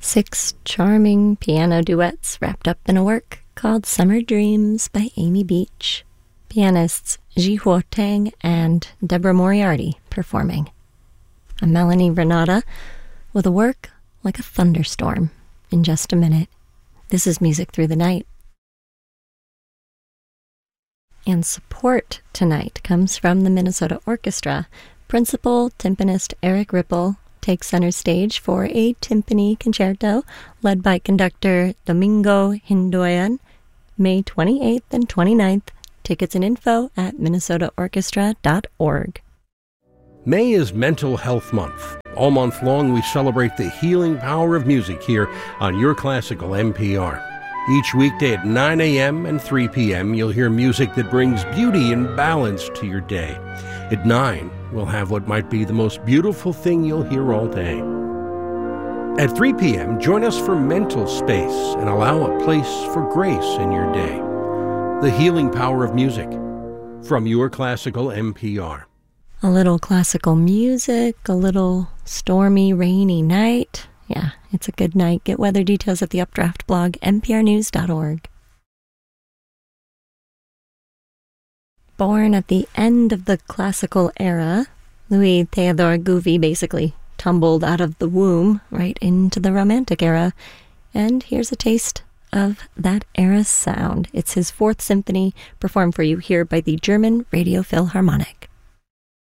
6 charming piano duets wrapped up in a work called Summer Dreams by Amy Beach. Pianists Ji-Huo Tang and Deborah Moriarty performing. I'm Melanie Renata with a work like a thunderstorm in just a minute. This is Music Through the Night. And support tonight comes from the Minnesota Orchestra. Principal timpanist Eric Ripple takes center stage for a timpani concerto led by conductor Domingo Hindoyan, May 28th and 29th. Tickets and info at minnesotaorchestra.org. May is Mental Health Month. All month long, we celebrate the healing power of music here on Your Classical NPR. Each weekday at 9 a.m. and 3 p.m., you'll hear music that brings beauty and balance to your day. At 9, we'll have what might be the most beautiful thing you'll hear all day. At 3 p.m., join us for Mental Space and allow a place for grace in your day. The healing power of music from Your Classical NPR. A little classical music, a little stormy, rainy night. Yeah, it's a good night. Get weather details at the Updraft blog, nprnews.org. Born at the end of the classical era, Louis Théodore Gouvi basically tumbled out of the womb right into the Romantic era. And here's a taste of that era's sound. It's his 4th symphony, performed for you here by the German Radio Philharmonic.